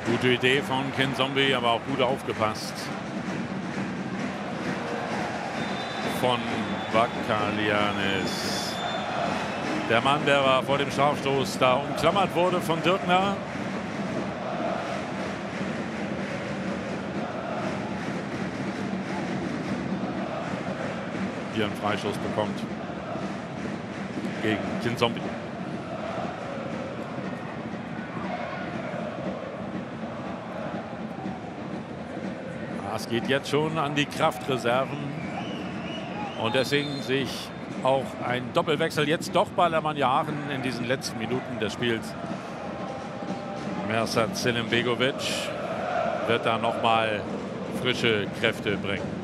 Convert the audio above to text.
Gute Idee von Kinzombie, aber auch gut aufgepasst von Vakalianis. Der Mann, der war vor dem Strafstoß da umklammert wurde von Dirkner. Hier einen Freistoß bekommt gegen Kinzombie. Es geht jetzt schon an die Kraftreserven und deswegen sehe ich auch ein Doppelwechsel jetzt doch bei Alemannia Aachen in diesen letzten Minuten des Spiels. Mersat Selimbegovic wird da noch mal frische Kräfte bringen.